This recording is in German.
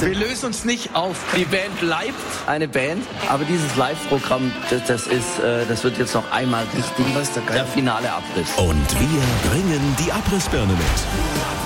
Wir lösen uns nicht auf. Die Band bleibt eine Band, aber dieses Live-Programm, das wird jetzt noch einmal richtig der finale Abriss. Und wir bringen die Abrissbirne mit.